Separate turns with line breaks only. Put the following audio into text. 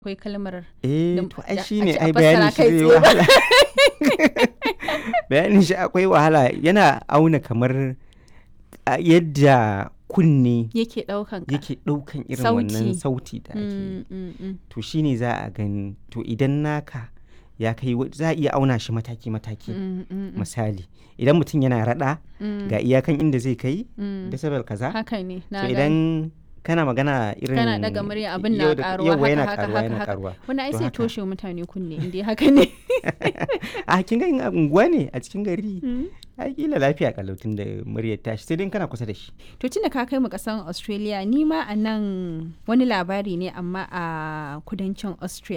akwai kalmar
To ai
da
shine
a
ai
fassara
bayanin shi
kai
zai
tsaye ba.
wahala. Bayanin shi akwai wahala, yana auna kamar yadda kunne
Yake ɗaukan ka.
yake ɗaukan irin wannan
Sauti.
sauti da ake yi.
Mm.
To shine za a gani, to idan naka ya kai za a iya auna shi mataki-mataki. Misali, idan mutum yana raɗa ga iyakan inda zai kai decibel kaza.
Haka ne,
To
na gani.
idan kana magana irin
Kana ɗaga murya abin na
yau da-
ƙaruwa
yauwa yana
haka.
ƙaruwa.
Wani ai
To
sai
haka.
toshe mutane kunne inda haka ne.
Kin ga in a unguwa ne a cikin gari, ai kila lafiya kalau tun da muryar tashi, sai dai kana kusa da shi.
To tunda ka kai mu ƙasan Australia, ni ma a nan wani labari ne amma a kudancin Austria.